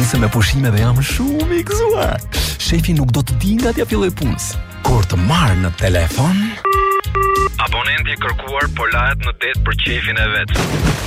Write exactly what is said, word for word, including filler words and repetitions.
se me pushime dhe jam shumë i gëzuar. Shefi nuk do të di nga t'ja filloj punës. Kur të marr në telefon, abonenti i kërkuar po lahet në det për qefin e vet.